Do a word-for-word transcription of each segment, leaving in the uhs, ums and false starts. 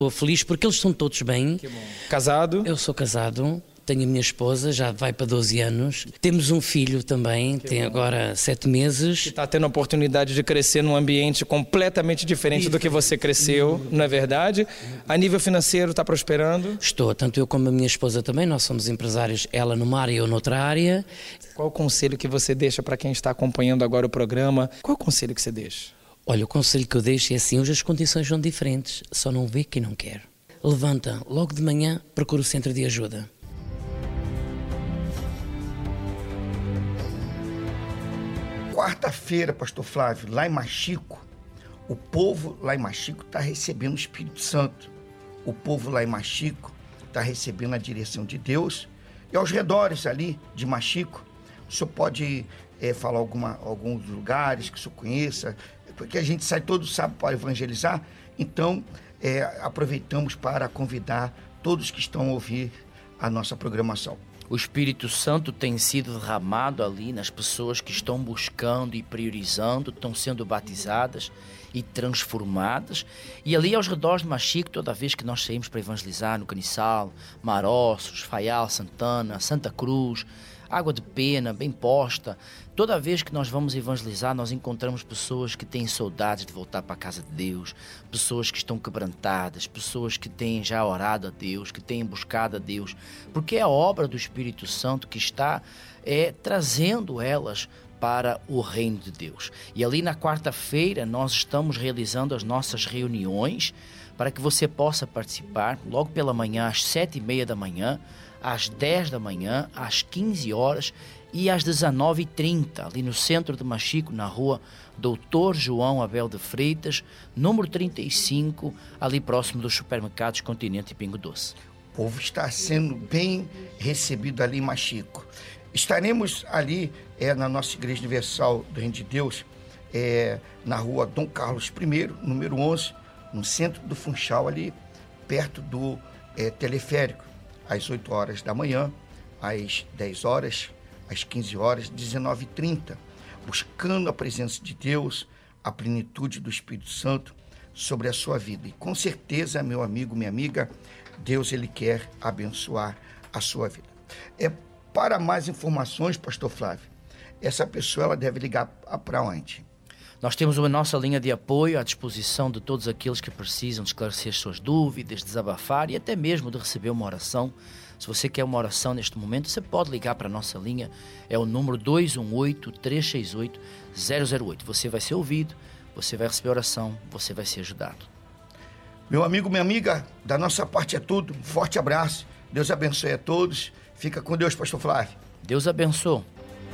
Estou feliz porque eles estão todos bem. Que bom. Casado? Eu sou casado, tenho a minha esposa, já vai para doze anos. Temos um filho também, que tem bom. agora sete meses. Que está tendo a oportunidade de crescer num ambiente completamente diferente do que você cresceu, não é verdade? A nível financeiro está prosperando? Estou, tanto eu como a minha esposa também, nós somos empresários, ela numa área e eu noutra área. Qual o conselho que você deixa para quem está acompanhando agora o programa? Qual o conselho que você deixa? Olha, o conselho que eu deixo é assim, hoje as condições são diferentes, só não vê quem não quer. Levanta, logo de manhã, procura o centro de ajuda. Quarta-feira, pastor Flávio, lá em Machico, o povo lá em Machico está recebendo o Espírito Santo. O povo lá em Machico está recebendo a direção de Deus. E aos redores ali de Machico, o senhor pode é, falar alguma, alguns lugares que o senhor conheça, porque a gente sai todo sábado para evangelizar, então é, aproveitamos para convidar todos que estão a ouvir a nossa programação. O Espírito Santo tem sido derramado ali nas pessoas que estão buscando e priorizando, estão sendo batizadas e transformadas. E ali aos redores de Machico, toda vez que nós saímos para evangelizar no Caniçal, Maroços, Faial, Santana, Santa Cruz, Água de Pena, bem posta, toda vez que nós vamos evangelizar, nós encontramos pessoas que têm saudades de voltar para a casa de Deus, pessoas que estão quebrantadas, pessoas que têm já orado a Deus, que têm buscado a Deus, porque é a obra do Espírito Santo que está é, trazendo elas para o reino de Deus. E ali na quarta-feira nós estamos realizando as nossas reuniões para que você possa participar logo pela manhã, às sete e meia da manhã, às dez da manhã, às quinze horas e às dezenove e trinta, ali no centro de Machico, na rua doutor João Abel de Freitas, número trinta e cinco, ali próximo dos supermercados Continente e Pingo Doce. O povo está sendo bem recebido ali em Machico. Estaremos ali é, na nossa Igreja Universal do Reino de Deus, é, na rua Dom Carlos primeiro, número onze, no centro do Funchal, ali perto do é, teleférico, às oito horas da manhã, às dez horas, às quinze horas, dezenove e trinta, buscando a presença de Deus, a plenitude do Espírito Santo sobre a sua vida. E com certeza, meu amigo, minha amiga, Deus ele quer abençoar a sua vida. É, para mais informações, pastor Flávio, essa pessoa ela deve ligar para onde? Nós temos a nossa linha de apoio à disposição de todos aqueles que precisam de esclarecer suas dúvidas, desabafar e até mesmo de receber uma oração. Se você quer uma oração neste momento, você pode ligar para a nossa linha, é o número dois um oito, três seis oito, zero zero oito. Você vai ser ouvido, você vai receber oração, você vai ser ajudado. Meu amigo, minha amiga, da nossa parte é tudo. Um forte abraço, Deus abençoe a todos. Fica com Deus, pastor Flávio. Deus abençoe.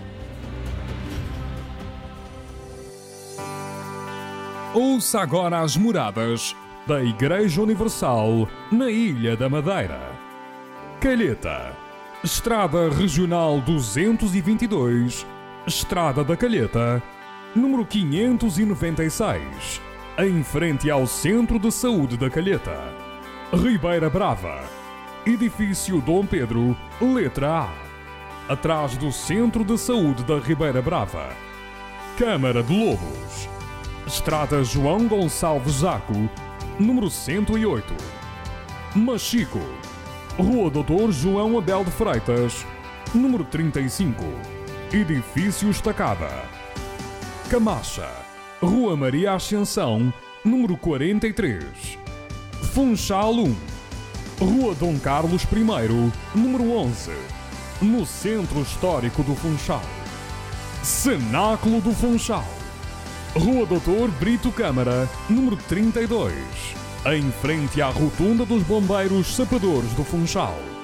Ouça agora as moradas da Igreja Universal na Ilha da Madeira. Calheta, Estrada Regional duzentos e vinte e dois, Estrada da Calheta, número quinhentos e noventa e seis, em frente ao Centro de Saúde da Calheta. Ribeira Brava, Edifício Dom Pedro, letra A, atrás do Centro de Saúde da Ribeira Brava. Câmara de Lobos, Estrada João Gonçalves Zaco, número cento e oito. Machico, Rua doutor João Abel de Freitas, número trinta e cinco, Edifício Estacada. Camacha, Rua Maria Ascensão, número quarenta e três. Funchal um, Rua Dom Carlos primeiro, número onze, no Centro Histórico do Funchal. Cenáculo do Funchal, Rua doutor Brito Câmara, número trinta e dois, em frente à Rotunda dos Bombeiros Sapadores do Funchal.